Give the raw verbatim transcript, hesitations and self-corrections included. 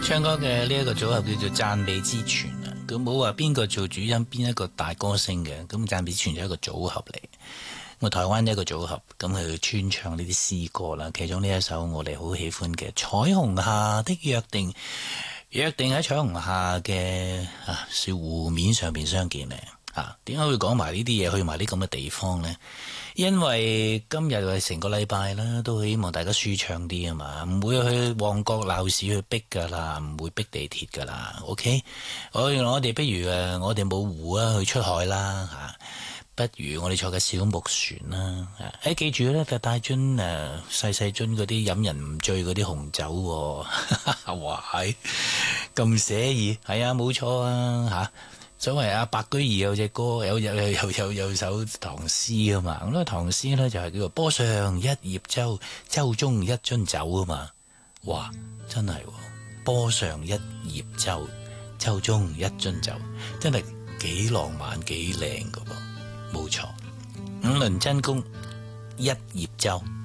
唱歌嘅呢一個組合叫做讚美之泉啊，咁冇話邊個做主音，邊一個大歌星嘅，咁讚美之泉就係一個組合嚟。我台灣一個組合，咁佢穿唱呢啲詩歌啦，其中呢一首我哋好喜歡嘅《彩虹下的約定》，約定喺彩虹下嘅啊小湖面上邊相見咧。啊，點解會講埋呢啲嘢，去埋啲咁嘅地方呢？因為今日係成個禮拜啦，都希望大家舒暢啲啊嘛，唔會去旺角鬧市去逼噶啦，唔會逼地鐵噶啦。OK，我我哋不如誒，我哋冇湖啊，去出海啦嚇、啊。不如我哋坐嘅小木船啦。誒、啊，記住咧，就帶樽誒細細樽嗰啲飲人唔醉嗰啲紅酒喎。哇，係咁寫意，係啊，冇錯啊嚇。所謂阿白居易有隻歌，有有有有有首唐詩啊嘛，咁咧唐詩咧就係叫做波上一葉舟，舟中一樽酒啊嘛，哇，真係、哦，波上一葉舟，舟中一樽酒，真係幾浪漫幾靚噶噃，冇錯。五輪真功一葉舟。